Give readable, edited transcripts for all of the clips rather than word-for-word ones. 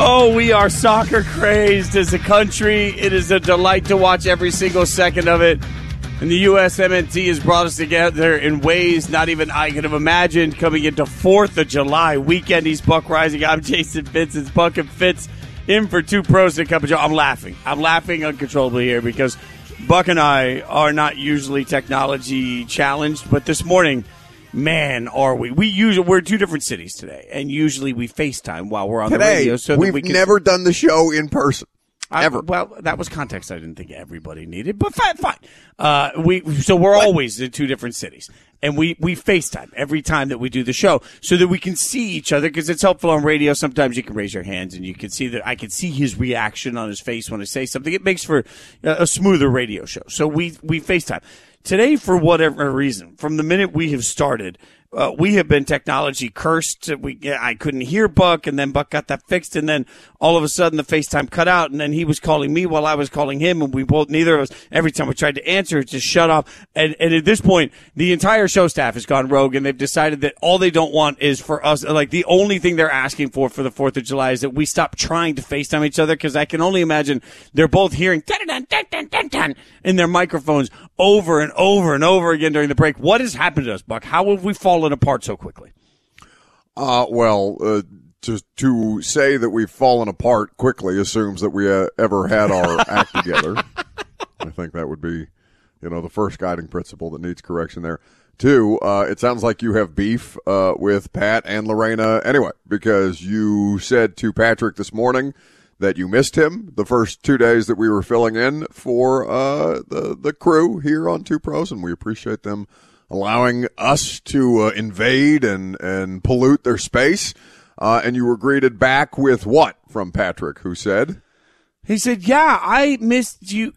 Oh, we are soccer crazed as a country. It is a delight to watch every single second of it. And the USMNT has brought us together in ways not even I could have imagined coming into 4th of July weekend. He's Buck Rising. I'm Jason Fitz. It's Buck and Fitz in for Two Pros and a Cup of Joe. I'm laughing uncontrollably here because Buck and I are not usually technology challenged, but this morning, man, are we? We're in two different cities today, and usually we FaceTime while we're on the radio. So we've never done the show in person. Ever. Well, that was context I didn't think everybody needed, but fine. So we're always in two different cities, and we FaceTime every time that we do the show so that we can see each other because it's helpful on radio. Sometimes you can raise your hands and you can see that I can see his reaction on his face when I say something. It makes for a smoother radio show. So we FaceTime. Today, for whatever reason, from the minute we have started, we have been technology cursed. I couldn't hear Buck, and then Buck got that fixed, and then all of a sudden the FaceTime cut out, and then he was calling me while I was calling him, and neither of us, every time we tried to answer, it just shut off. And at this point, the entire show staff has gone rogue, and they've decided that all they don't want is for us, like the only thing they're asking for the 4th of July is that we stop trying to FaceTime each other, because I can only imagine they're both hearing dun-dun-dun-dun-dun-dun in their microphones over and over and over again during the break. What has happened to us, Buck? How have we fallen apart so quickly? To say that we've fallen apart quickly assumes that we ever had our act together. I think that would be, the first guiding principle that needs correction there. 2, it sounds like you have beef with Pat and Lorena anyway, because you said to Patrick this morning that you missed him the first 2 days that we were filling in for the crew here on Two Pros, and we appreciate them allowing us to invade and pollute their space. And you were greeted back with what from Patrick, who said? He said, yeah, I missed you.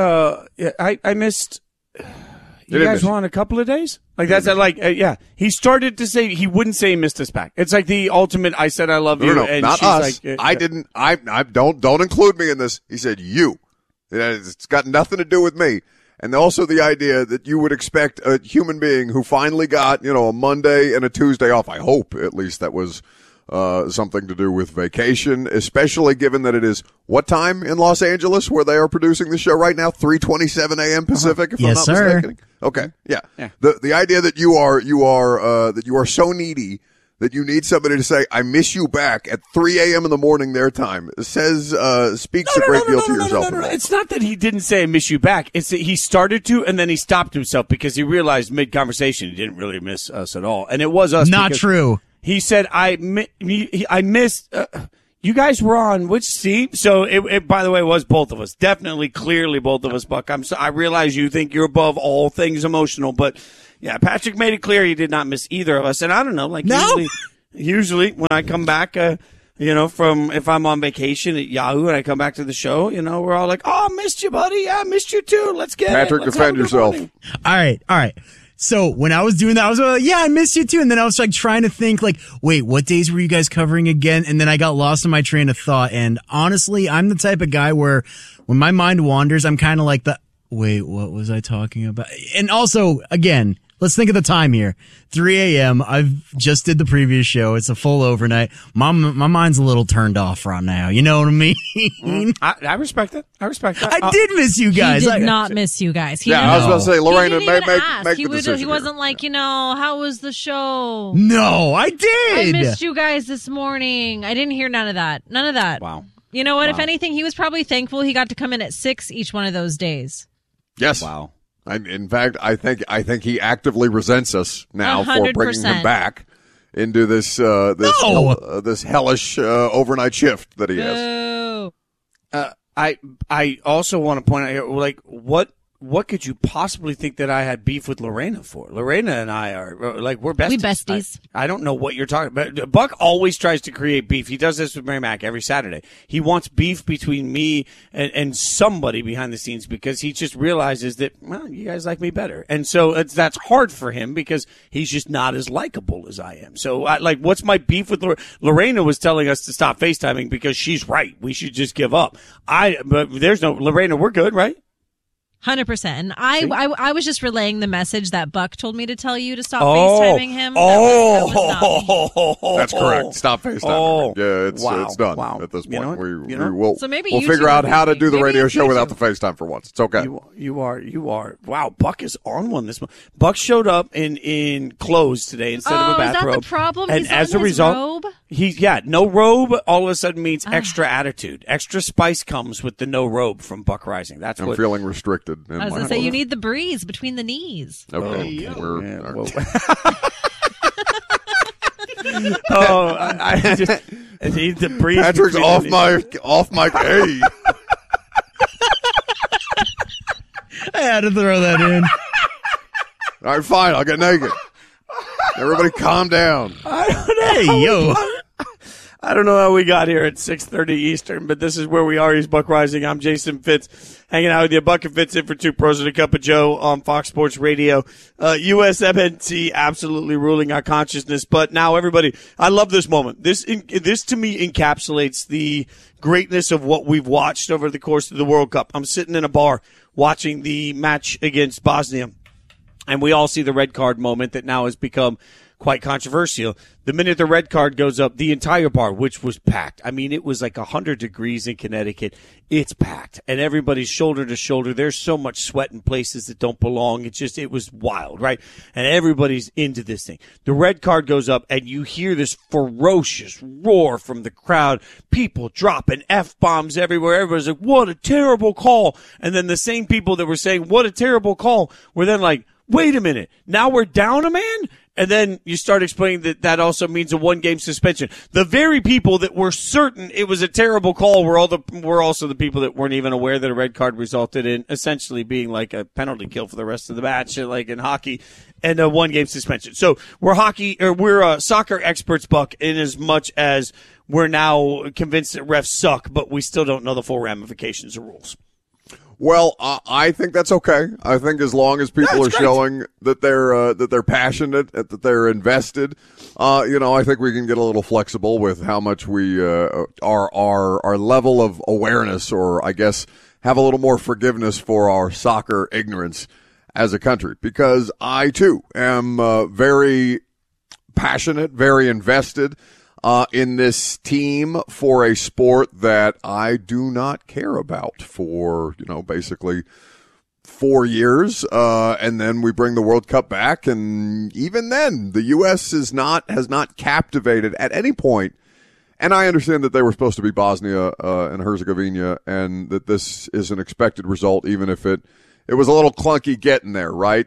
I missed you guys were on a couple of days? Like that's yeah. He started to say he wouldn't say he missed us back. It's like the ultimate I said I love you. No, and not she's us. Like, I didn't. I don't include me in this. He said you. It's got nothing to do with me. And also the idea that you would expect a human being who finally got, a Monday and a Tuesday off. I hope at least that was something to do with vacation, especially given that it is what time in Los Angeles where they are producing the show right now? 3:27 a.m. Pacific, if I'm not mistaken. Okay, yeah. The idea that you are so needy that you need somebody to say, I miss you back at 3 a.m. in the morning their time speaks a great deal to yourself. No. It's not that he didn't say I miss you back. It's that he started to, and then he stopped himself because he realized mid-conversation he didn't really miss us at all. And it was us. Not true. He said, I missed, you guys were on which seat? So it, by the way, was both of us. Definitely, clearly both of us, Buck. I realize you think you're above all things emotional, but yeah, Patrick made it clear he did not miss either of us. And I don't know, usually when I come back, from if I'm on vacation at Yahoo and I come back to the show, we're all like, oh, I missed you, buddy. Yeah, I missed you too. Let's get Patrick, it. Let's defend yourself. All right. So when I was doing that, I was like, yeah, I missed you too. And then I was like trying to think wait, what days were you guys covering again? And then I got lost in my train of thought. And honestly, I'm the type of guy where when my mind wanders, I'm kind of like wait, what was I talking about? And also, again, let's think of the time here. 3 a.m. I've just did the previous show. It's a full overnight. My mind's a little turned off right now. You know what I mean? I respect that. I did miss you guys. He did not miss you guys. I was about to say, Lorena, make the decision. He wasn't like, how was the show? No, I did. I missed you guys this morning. I didn't hear none of that. Wow. You know what? Wow. If anything, he was probably thankful he got to come in at 6 each one of those days. Yes. Wow. In fact, I think he actively resents us now 100%. for bringing him back into this hellish overnight shift that he has. I also want to point out here, what could you possibly think that I had beef with Lorena for? Lorena and I are we're besties. We besties. I don't know what you're talking about. Buck always tries to create beef. He does this with Mary Mac every Saturday. He wants beef between me and somebody behind the scenes because he just realizes that, well, you guys like me better. And so that's hard for him because he's just not as likable as I am. So what's my beef with Lorena was telling us to stop FaceTiming because she's right. We should just give up. But there's no Lorena. We're good, right? 100%. And I was just relaying the message that Buck told me to tell you to stop FaceTiming him. That was not me. That's correct. Stop FaceTiming. Yeah, it's done at this point. We'll figure out how to do the radio show without the FaceTime for once. It's okay. You are. Wow, Buck is on one this month. Buck showed up in clothes today instead of a bathrobe. Is that the problem? And He's as on a his result, robe? no robe all of a sudden means extra attitude. Extra spice comes with the no robe from Buck Rising. I'm feeling restricted. I was going to say, you need the breeze between the knees. Okay. I need the breeze. Patrick's off my Hey. I had to throw that in. All right, fine. I'll get naked. Everybody calm down. Hey, yo. I don't know how we got here at 6:30 Eastern, but this is where we are. He's Buck Rising. I'm Jason Fitz, hanging out with you. Buck and Fitz in for Two Pros and a Cup of Joe on Fox Sports Radio. USMNT absolutely ruling our consciousness. But now, everybody, I love this moment. This to me encapsulates the greatness of what we've watched over the course of the World Cup. I'm sitting in a bar watching the match against Bosnia, and we all see the red card moment that now has become quite controversial. The minute the red card goes up, the entire bar, which was packed. I mean, it was like 100 degrees in Connecticut. It's packed. And everybody's shoulder to shoulder. There's so much sweat in places that don't belong. It was wild, right? And everybody's into this thing. The red card goes up, and you hear this ferocious roar from the crowd. People dropping F-bombs everywhere. Everybody's like, what a terrible call. And then the same people that were saying, what a terrible call, were then like, wait a minute, now we're down a man? And then you start explaining that also means a one-game suspension. The very people that were certain it was a terrible call were also the people that weren't even aware that a red card resulted in essentially being like a penalty kill for the rest of the match, like in hockey, and a one-game suspension. So we're soccer experts, Buck, in as much as we're now convinced that refs suck, but we still don't know the full ramifications of rules. Well, I think that's okay. I think as long as people are showing that they're passionate, that they're invested, I think we can get a little flexible with how much we our level of awareness, or I guess have a little more forgiveness for our soccer ignorance as a country. Because I too am very passionate, very invested in this team for a sport that I do not care about for, basically 4 years. And then we bring the World Cup back. And even then, the U.S. has not captivated at any point. And I understand that they were supposed to be Bosnia and Herzegovina, and that this is an expected result, even if it was a little clunky getting there, right?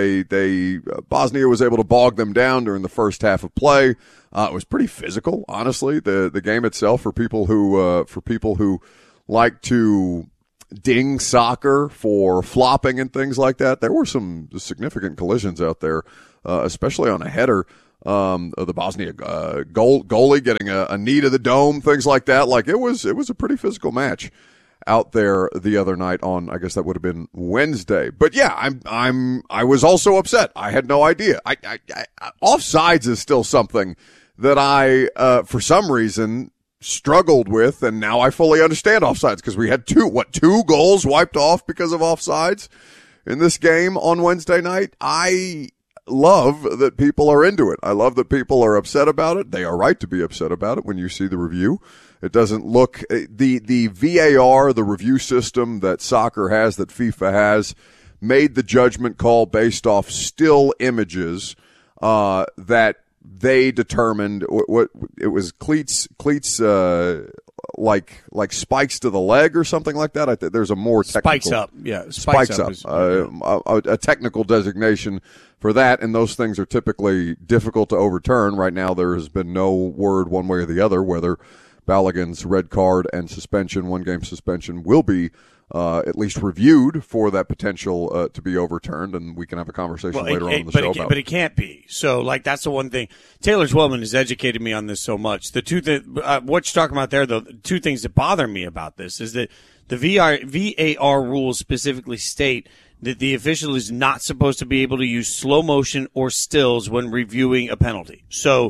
Bosnia was able to bog them down during the first half of play. It was pretty physical, honestly. The game itself, for people who like to ding soccer for flopping and things like that, there were some significant collisions out there, especially on a header. The Bosnia goalie getting a knee to the dome, things like that. Like it was a pretty physical match out there the other night on, I guess that would have been Wednesday. But yeah, I was also upset. I had no idea. Offsides is still something that I, for some reason, struggled with, and now I fully understand offsides, because we had two goals wiped off because of offsides in this game on Wednesday night. I love that people are into it. I love that people are upset about it. They are right to be upset about it when you see the review. It doesn't look, the VAR, the review system that soccer has, that FIFA has, made the judgment call based off still images that they determined what it was, cleats like spikes to the leg or something like that. There's a more technical spikes up a technical designation for that, and those things are typically difficult to overturn. Right now, there has been no word one way or the other whether Balogun's red card and suspension, one-game suspension, will be at least reviewed for that potential to be overturned, and we can have a conversation later on in the show about it. But it can't be. So, that's the one thing. Taylor Twellman has educated me on this so much. The two what you're talking about there, though, the two things that bother me about this is that the VAR rules specifically state that the official is not supposed to be able to use slow motion or stills when reviewing a penalty. So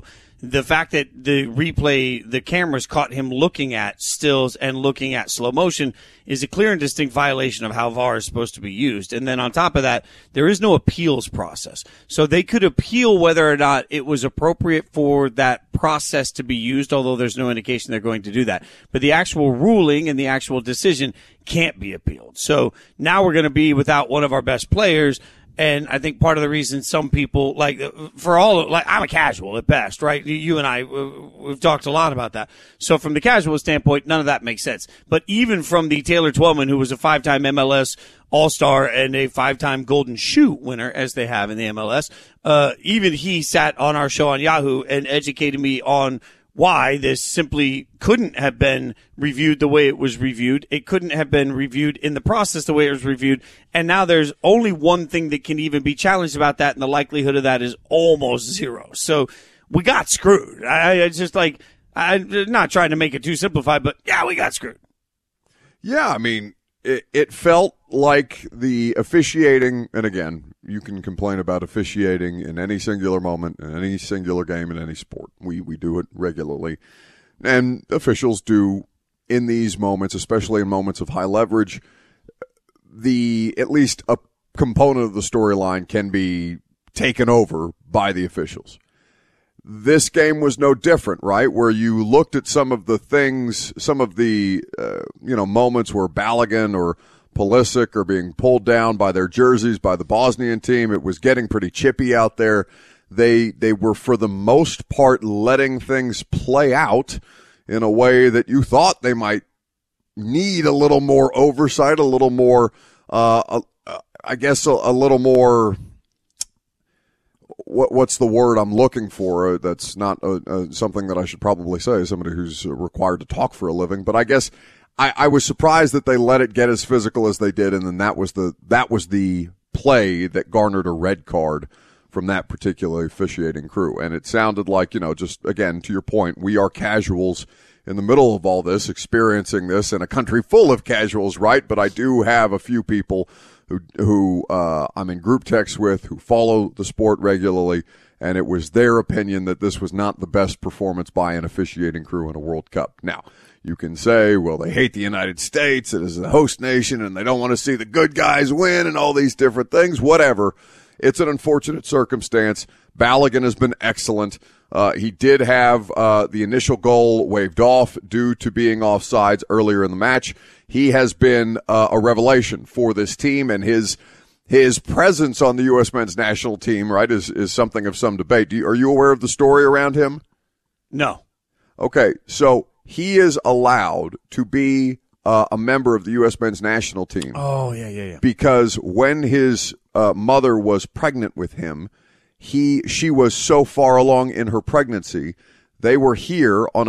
the fact that the replay, the cameras caught him looking at stills and looking at slow motion is a clear and distinct violation of how VAR is supposed to be used. And then on top of that, there is no appeals process. So they could appeal whether or not it was appropriate for that process to be used, although there's no indication they're going to do that. But the actual ruling and the actual decision can't be appealed. So now we're going to be without one of our best players. And I think part of the reason some people, like, I'm a casual at best, right? You and I, we've talked a lot about that. So from the casual standpoint, none of that makes sense. But even from the Taylor Twellman, who was a 5-time MLS All-Star and a 5-time Golden Shoe winner, as they have in the MLS, even he sat on our show on Yahoo and educated me on why this simply couldn't have been reviewed the way it was reviewed. It couldn't have been reviewed in the process the way it was reviewed. And now there's only one thing that can even be challenged about that, and the likelihood of that is almost zero. So we got screwed. It's just like, I'm not trying to make it too simplified, but yeah, we got screwed. Yeah, I mean, it felt like the officiating, and again, you can complain about officiating in any singular moment, in any singular game, in any sport. We do it regularly. And officials do in these moments, especially in moments of high leverage, at least a component of the storyline can be taken over by the officials. This game was no different, right? Where you looked at some of the things, some of the, moments where Balogun or Pulisic are being pulled down by their jerseys by the Bosnian team. It was getting pretty chippy out there. They were, for the most part, letting things play out in a way that you thought they might need a little more oversight, a little more, a little more. What's the word I'm looking for? That's not something that I should probably say as somebody who's required to talk for a living. But I guess I was surprised that they let it get as physical as they did, and then that was the play that garnered a red card from that particular officiating crew. And it sounded like, just again, to your point, we are casuals in the middle of all this, experiencing this in a country full of casuals, right? But I do have a few people who I'm in group texts with, who follow the sport regularly, and it was their opinion that this was not the best performance by an officiating crew in a World Cup. Now, you can say, well, they hate the United States, it is a host nation, and they don't want to see the good guys win and all these different things, whatever. It's an unfortunate circumstance. Balogun has been excellent. He did have the initial goal waved off due to being offsides earlier in the match. He has been a revelation for this team, and his presence on the U.S. men's national team, right, is something of some debate. Are you aware of the story around him? No. Okay, so he is allowed to be a member of the U.S. men's national team. Oh, yeah. Because when his mother was pregnant with him, she was so far along in her pregnancy, they were here on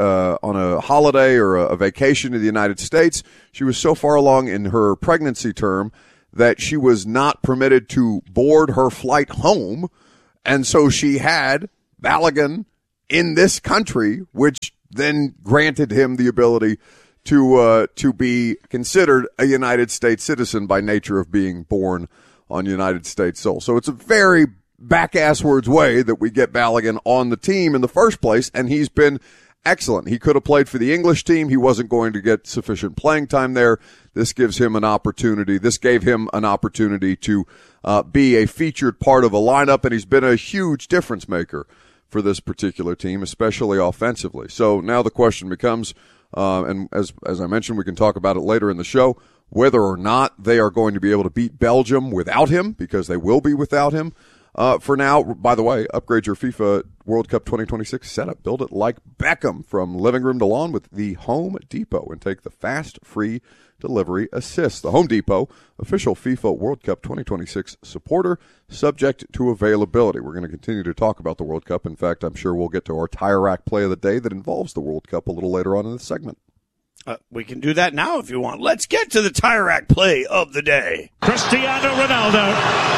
a holiday or a vacation in the United States. She was so far along in her pregnancy term that she was not permitted to board her flight home, and so she had Balogun in this country, which then granted him the ability to be considered a United States citizen by nature of being born on United States soil. So it's a very back-asswards way that we get Balogun on the team in the first place, and he's been excellent. He could have played for the English team. He wasn't going to get sufficient playing time there. This gives him an opportunity. This gave him an opportunity to be a featured part of a lineup, and he's been a huge difference maker for this particular team, especially offensively. So now the question becomes, and as I mentioned, we can talk about it later in the show, whether or not they are going to be able to beat Belgium without him, because they will be without him. For now, by the way, upgrade your FIFA World Cup 2026 setup. Build it like Beckham from living room to lawn with the Home Depot and take the fast, free delivery assist. The Home Depot, official FIFA World Cup 2026 supporter, subject to availability. We're going to continue to talk about the World Cup. In fact, I'm sure we'll get to our tire rack play of the day that involves the World Cup a little later on in this segment. We can do that now if you want. Let's get to the tire rack play of the day. Cristiano Ronaldo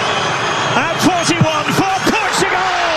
at 41 for Portugal.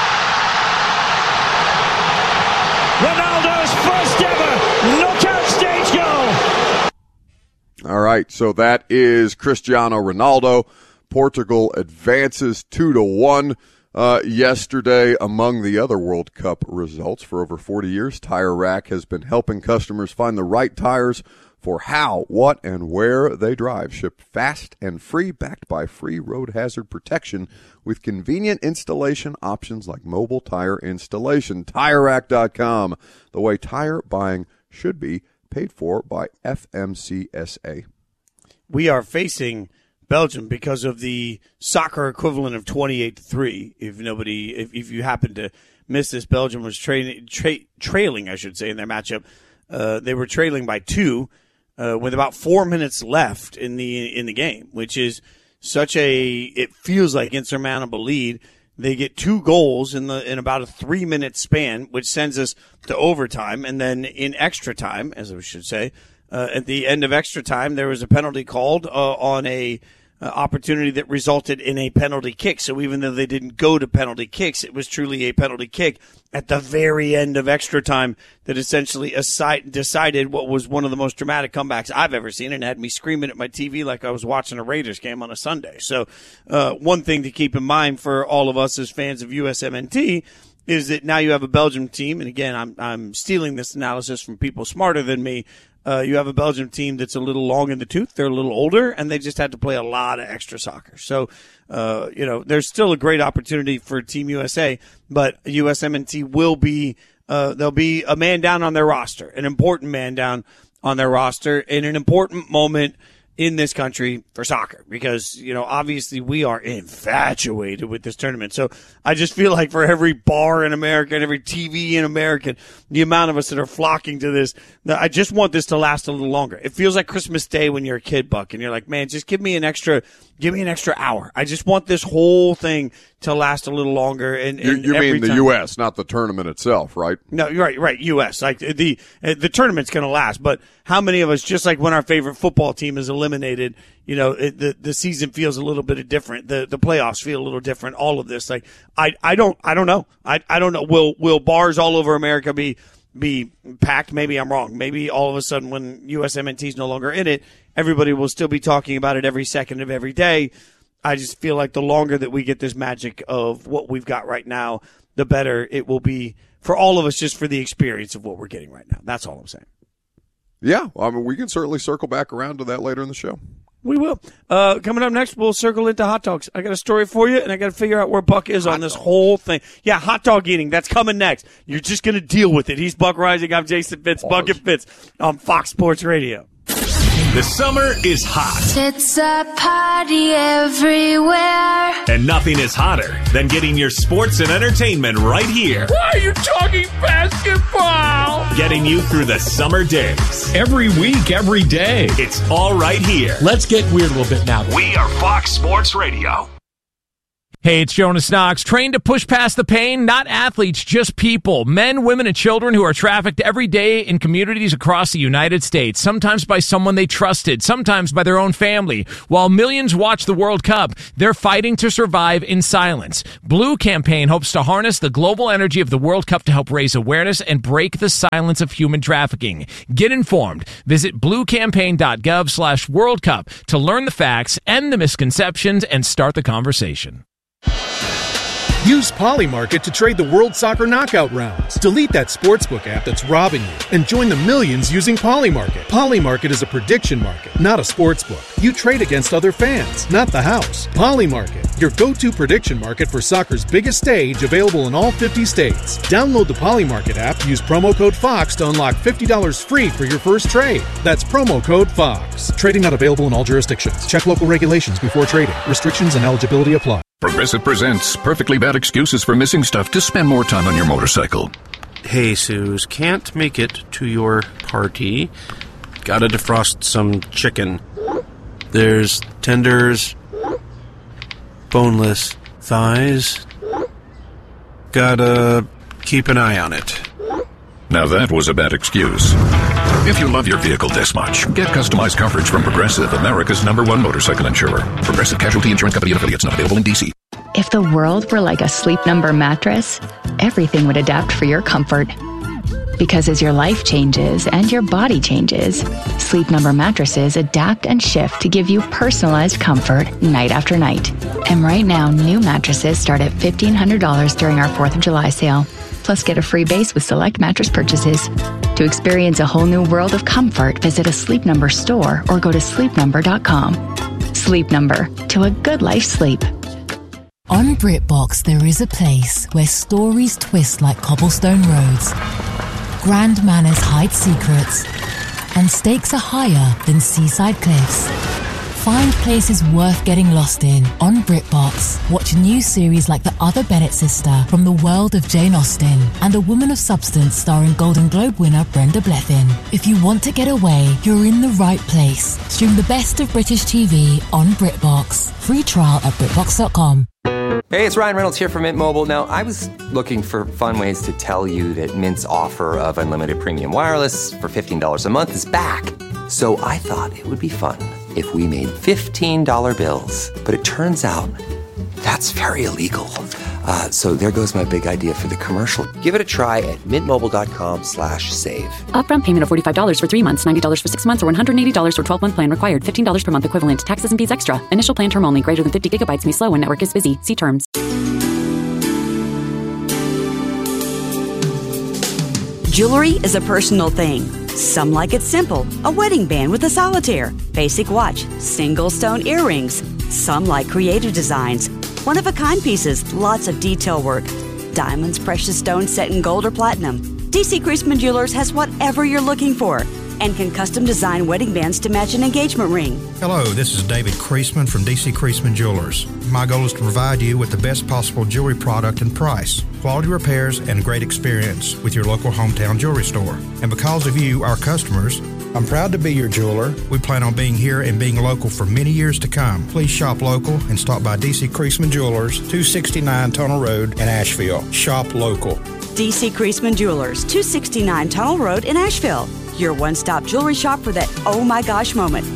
Ronaldo's first ever knockout stage goal. All right, so that is Cristiano Ronaldo. Portugal advances 2-1. Yesterday, among the other World Cup results, for over 40 years, Tire Rack has been helping customers find the right tires for how, what, and where they drive. Shipped fast and free, backed by free road hazard protection with convenient installation options like mobile tire installation. TireRack.com, the way tire buying should be, paid for by FMCSA. We are facing Belgium because of the soccer equivalent of 28-3. If you happen to miss this, Belgium was trailing, I should say, in their matchup. They were trailing by 2 with about 4 minutes left in the game, which is it feels like insurmountable lead. They get 2 goals in about a 3-minute span, which sends us to overtime, and then in extra time, as I should say. At the end of extra time, there was a penalty called on a opportunity that resulted in a penalty kick. So even though they didn't go to penalty kicks, it was truly a penalty kick at the very end of extra time that essentially decided what was one of the most dramatic comebacks I've ever seen, and had me screaming at my TV like I was watching a Raiders game on a Sunday. So one thing to keep in mind for all of us as fans of USMNT is that now you have a Belgium team, and again, I'm stealing this analysis from people smarter than me. You have a Belgium team that's a little long in the tooth. They're a little older, and they just had to play a lot of extra soccer. So, there's still a great opportunity for Team USA, but USMNT will be, there'll be a man down on their roster, an important man down on their roster in an important moment in this country for soccer, because, obviously we are infatuated with this tournament. So I just feel like for every bar in America and every TV in America, the amount of us that are flocking to this, I just want this to last a little longer. It feels like Christmas Day when you're a kid, Buck, and you're like, man, just give me an extra hour. I just want this whole thing to last a little longer. And you mean the U.S., not the tournament itself, right? No, you're right, U.S. Like the tournament's going to last, but how many of us, just like when our favorite football team is eliminated, the season feels a little bit different. The playoffs feel a little different. All of this, like I don't know. I don't know. Will bars all over America be packed? Maybe I'm wrong. Maybe all of a sudden when USMNT is no longer in it, everybody will still be talking about it every second of every day. I just feel like the longer that we get this magic of what we've got right now, the better it will be for all of us, just for the experience of what we're getting right now. That's all I'm saying. Yeah, we can certainly circle back around to that later in the show. We will. Coming up next, we'll circle into hot dogs. I got a story for you, and I got to figure out where Buck is on this whole thing. Yeah, hot dog eating. That's coming next. You're just going to deal with it. He's Buck Rising. I'm Jason Fitz. Buck and Fitz on Fox Sports Radio. The summer is hot. It's a party everywhere. And nothing is hotter than getting your sports and entertainment right here. Why are you talking basketball? Getting you through the summer days. Every week, every day. It's all right here. Let's get weird a little bit now. We are Fox Sports Radio. Hey, it's Jonas Knox, trained to push past the pain, not athletes, just people, men, women, and children who are trafficked every day in communities across the United States, sometimes by someone they trusted, sometimes by their own family. While millions watch the World Cup, they're fighting to survive in silence. Blue Campaign hopes to harness the global energy of the World Cup to help raise awareness and break the silence of human trafficking. Get informed. Visit bluecampaign.gov/World Cup to learn the facts, end the misconceptions, and start the conversation. Use Polymarket to trade the World Soccer Knockout rounds. Delete that sportsbook app that's robbing you and join the millions using Polymarket. Polymarket is a prediction market, not a sportsbook. You trade against other fans, not the house. Polymarket, your go-to prediction market for soccer's biggest stage, available in all 50 states. Download the Polymarket app, use promo code FOX to unlock $50 free for your first trade. That's promo code FOX. Trading not available in all jurisdictions. Check local regulations before trading. Restrictions and eligibility apply. Progressive presents Perfectly Bad Excuses for Missing Stuff to Spend More Time on Your Motorcycle. Hey, Suze, can't make it to your party. Gotta defrost some chicken. There's tenders, boneless thighs. Gotta keep an eye on it. Now that was a bad excuse. If you love your vehicle this much, get customized coverage from Progressive, America's #1 motorcycle insurer. Progressive Casualty Insurance Company and affiliates, not available in D.C. If the world were like a Sleep Number mattress, everything would adapt for your comfort. Because as your life changes and your body changes, Sleep Number mattresses adapt and shift to give you personalized comfort night after night. And right now, new mattresses start at $1,500 during our 4th of July sale. Plus, get a free base with select mattress purchases. To experience a whole new world of comfort, visit a Sleep Number store or go to sleepnumber.com. Sleep Number, to a good life sleep. On BritBox, there is a place where stories twist like cobblestone roads, grand manners hide secrets, and stakes are higher than seaside cliffs. Find places worth getting lost in on BritBox. Watch a new series like The Other Bennett Sister from the world of Jane Austen and A Woman of Substance starring Golden Globe winner Brenda Blethyn. If you want to get away, you're in the right place. Stream the best of British TV on BritBox. Free trial at BritBox.com. Hey, it's Ryan Reynolds here from Mint Mobile. Now, I was looking for fun ways to tell you that Mint's offer of unlimited premium wireless for $15 a month is back. So I thought it would be fun if we made $15 bills. But it turns out that's very illegal. So there goes my big idea for the commercial. Give it a try at mintmobile.com/save. Upfront payment of $45 for 3 months, $90 for 6 months, or $180 for 12-month plan required. $15 per month equivalent. Taxes and fees extra. Initial plan term only. Greater than 50 gigabytes may slow when network is busy. See terms. Jewelry is a personal thing. Some like it simple, a wedding band with a solitaire, basic watch, single stone earrings. Some like creative designs, one-of-a-kind pieces, lots of detail work. Diamonds, precious stones set in gold or platinum. DC Creasman Jewelers has whatever you're looking for and can custom design wedding bands to match an engagement ring. Hello, this is David Creasman from DC Creasman Jewelers. My goal is to provide you with the best possible jewelry product and price, quality repairs, and great experience with your local hometown jewelry store. And because of you, our customers, I'm proud to be your jeweler. We plan on being here and being local for many years to come. Please shop local and stop by DC Creasman Jewelers, 269 Tunnel Road in Asheville. Shop local. DC Creasman Jewelers, 269 Tunnel Road in Asheville. Your one-stop jewelry shop for that oh my gosh moment.